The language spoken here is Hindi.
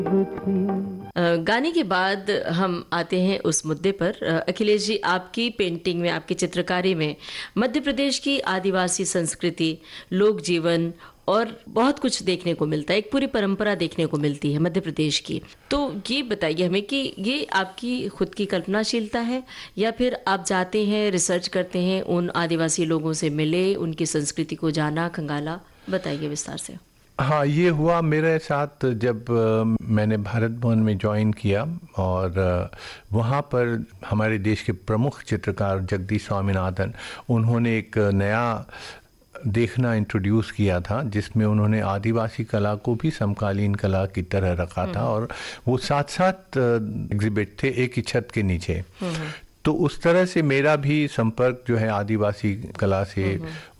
गाने के बाद हम आते हैं उस मुद्दे पर। अखिलेश जी, आपकी पेंटिंग में, आपकी चित्रकारी में मध्य प्रदेश की आदिवासी संस्कृति, लोक जीवन और बहुत कुछ देखने को मिलता है। एक पूरी परंपरा देखने को मिलती है मध्य प्रदेश की। तो ये बताइए हमें कि ये आपकी खुद की कल्पनाशीलता है या फिर आप जाते हैं, रिसर्च करते हैं, उन आदिवासी लोगों से मिले, उनकी संस्कृति को जाना, खंगाला? बताइए विस्तार से। हाँ, ये हुआ मेरे साथ जब मैंने भारत भवन में ज्वाइन किया और वहाँ पर हमारे देश के प्रमुख चित्रकार जगदीश स्वामीनाथन, उन्होंने एक नया देखना इंट्रोड्यूस किया था जिसमें उन्होंने आदिवासी कला को भी समकालीन कला की तरह रखा था और वो साथ साथ एग्जिबिट थे एक ही छत के नीचे। तो उस तरह से मेरा भी संपर्क जो है आदिवासी कला से